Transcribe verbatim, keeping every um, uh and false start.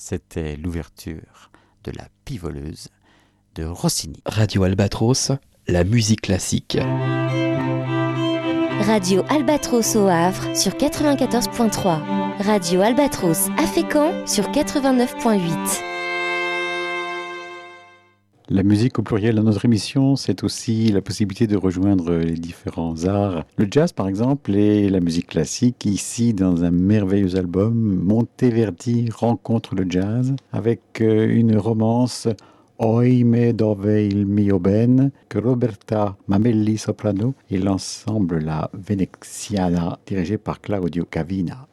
C'était l'ouverture de La Pivoleuse de Rossini. Radio Albatros, la musique classique. Radio Albatros au Havre sur quatre-vingt-quatorze point trois. Radio Albatros à Fécamp sur quatre-vingt-neuf point huit. La musique au pluriel dans notre émission, c'est aussi la possibilité de rejoindre les différents arts. Le jazz, par exemple, et la musique classique, ici dans un merveilleux album, Monteverdi rencontre le jazz, avec une romance Oi me dove il mio ben, que Roberta Mamelli soprano et l'ensemble La Veneziana, dirigé par Claudio Cavina.